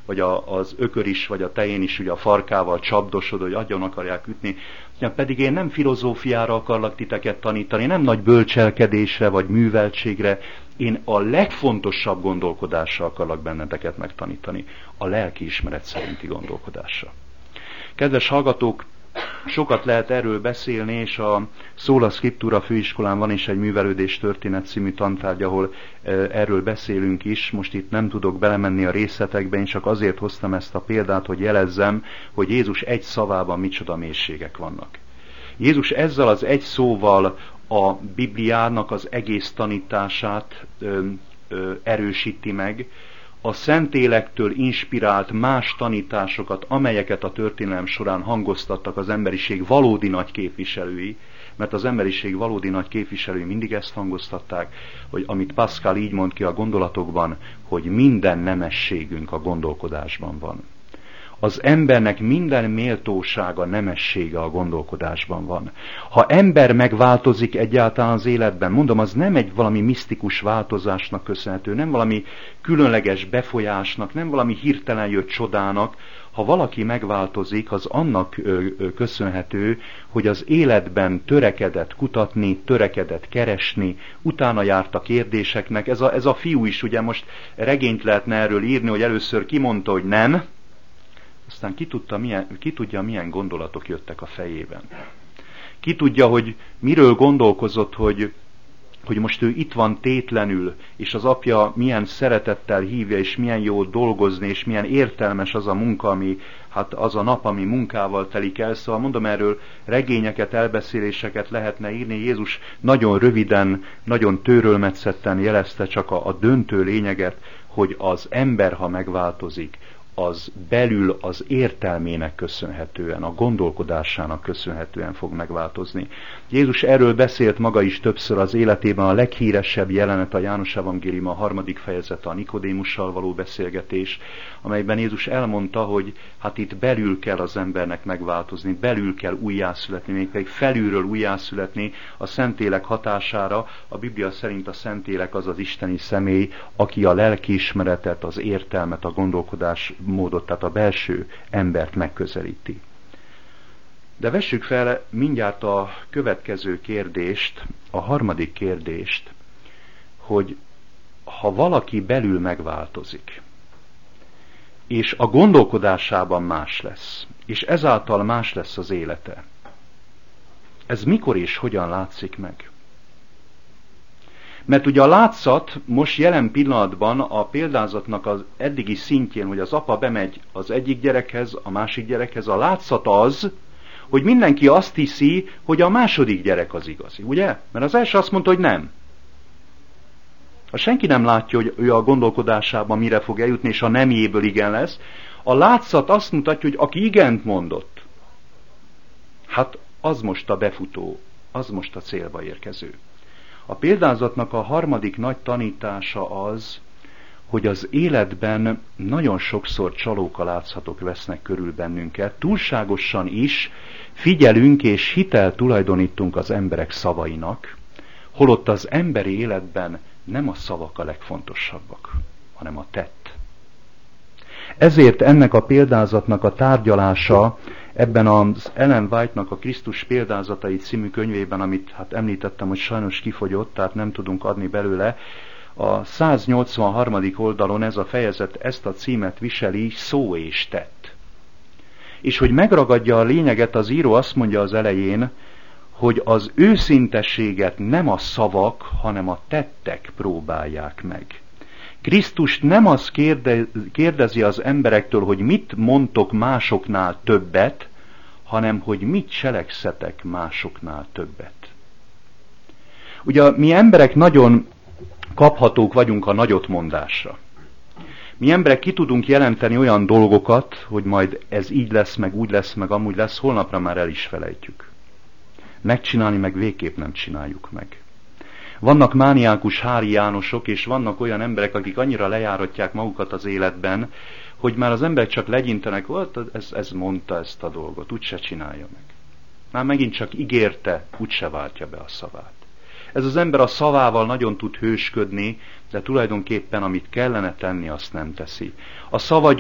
vagy az ökör is, vagy a tején is ugye a farkával csapdosod, hogy agyon akarják ütni. Pedig én nem filozófiára akarlak titeket tanítani, nem nagy bölcselkedésre, vagy műveltségre, én a legfontosabb gondolkodásra akarlak benneteket megtanítani, a lelkiismeret szerinti gondolkodásra. Kedves hallgatók, sokat lehet erről beszélni, és a Sola Scriptura főiskolán van is egy művelődés történet című tantárgy, ahol erről beszélünk is. Most itt nem tudok belemenni a részletekbe, én csak azért hoztam ezt a példát, hogy jelezzem, hogy Jézus egy szavában micsoda mélységek vannak. Jézus ezzel az egy szóval a Bibliának az egész tanítását erősíti meg, a Szentélektől inspirált más tanításokat, amelyeket a történelem során hangoztattak az emberiség valódi nagy képviselői, mert az emberiség valódi nagy képviselői mindig ezt hangoztatták, hogy amit Pascal így mond ki a gondolatokban, hogy minden nemességünk a gondolkodásban van. Az embernek minden méltósága, nemessége a gondolkodásban van. Ha ember megváltozik egyáltalán az életben, mondom, az nem egy valami misztikus változásnak köszönhető, nem valami különleges befolyásnak, nem valami hirtelen jött csodának. Ha valaki megváltozik, az annak köszönhető, hogy az életben törekedett kutatni, törekedett keresni, utána járt a kérdéseknek. Ez a fiú is, ugye most regényt lehetne erről írni, hogy először kimondta, hogy nem, aztán ki tudja, milyen gondolatok jöttek a fejében. Ki tudja, hogy miről gondolkozott, hogy most ő itt van tétlenül, és az apja milyen szeretettel hívja, és milyen jó dolgozni, és milyen értelmes az a munka, hát az a nap, ami munkával telik el. Szóval mondom, erről regényeket, elbeszéléseket lehetne írni. Jézus nagyon röviden, nagyon tőrölmetszetten jelezte csak a döntő lényeget, hogy az ember, ha megváltozik, az belül az értelmének köszönhetően, a gondolkodásának köszönhetően fog megváltozni. Jézus erről beszélt maga is többször az életében, a leghíresebb jelenet a János Evangélium a 3. fejezete, a Nikodémussal való beszélgetés, amelyben Jézus elmondta, hogy hát itt belül kell az embernek megváltozni, belül kell újjászületni, mégpedig felülről újjászületni a Szentlélek hatására. A Biblia szerint a Szentlélek az az isteni személy, aki a lelkiismeretet, az értelmet, a gondolkodás módot, tehát a belső embert megközelíti. De vessük fel mindjárt a következő kérdést, a 3. kérdést, hogy ha valaki belül megváltozik, és a gondolkodásában más lesz, és ezáltal más lesz az élete, ez mikor és hogyan látszik meg? Mert ugye a látszat most jelen pillanatban a példázatnak az eddigi szintjén, hogy az apa bemegy az egyik gyerekhez, a másik gyerekhez, a látszat az, hogy mindenki azt hiszi, hogy a második gyerek az igazi, ugye? Mert az első azt mondta, hogy nem. Ha senki nem látja, hogy ő a gondolkodásában mire fog eljutni, és a nemjéből igen lesz, a látszat azt mutatja, hogy aki igent mondott, hát az most a befutó, az most a célba érkező. A példázatnak a 3. nagy tanítása az, hogy az életben nagyon sokszor csalókalátszatok vesznek körül bennünket, túlságosan is figyelünk és hitelt tulajdonítunk az emberek szavainak, holott az emberi életben nem a szavak a legfontosabbak, hanem a tett. Ezért ennek a példázatnak a tárgyalása ebben az Ellen White-nak a Krisztus példázatai című könyvében, amit hát említettem, hogy sajnos kifogyott, tehát nem tudunk adni belőle, a 183. oldalon ez a fejezet ezt a címet viseli, szó és tett. És hogy megragadja a lényeget, az író azt mondja az elején, hogy az őszintességet nem a szavak, hanem a tettek próbálják meg. Krisztus nem azt kérdezi az emberektől, hogy mit mondtok másoknál többet, hanem hogy mit cselekszetek másoknál többet. Ugye mi emberek nagyon kaphatók vagyunk a nagyotmondásra. Mi emberek ki tudunk jelenteni olyan dolgokat, hogy majd ez így lesz, meg úgy lesz, meg amúgy lesz, holnapra már el is felejtjük. Megcsinálni meg végképp nem csináljuk meg. Vannak mániákus Hári Jánosok, és vannak olyan emberek, akik annyira lejáratják magukat az életben, hogy már az emberek csak legyintenek, ez mondta ezt a dolgot, úgyse csinálja meg. Már megint csak ígérte, úgyse váltja be a szavát. Ez az ember a szavával nagyon tud hősködni, de tulajdonképpen amit kellene tenni, azt nem teszi. A szava